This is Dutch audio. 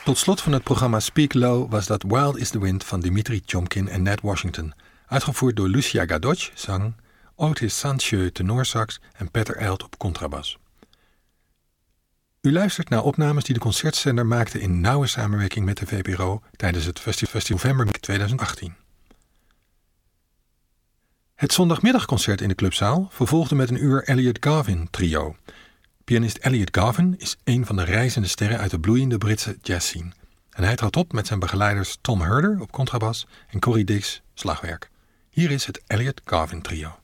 Tot slot van het programma Speak Low was dat Wild is the Wind van Dimitri Chomkin en Ned Washington, uitgevoerd door Lucia Gadot, zang, Otis Sanchez tenorsax en Peter Eilt op contrabas. U luistert naar opnames die de concertzender maakte in nauwe samenwerking met de VPRO tijdens het Festival November 2018. Het zondagmiddagconcert in de clubzaal vervolgde met een uur Elliot Garvin trio. Pianist Elliot Garvin is een van de reizende sterren uit de bloeiende Britse jazzscene. En hij trad op met zijn begeleiders Tom Herder op contrabas en Corey Dix slagwerk. Hier is het Elliot Garvin trio.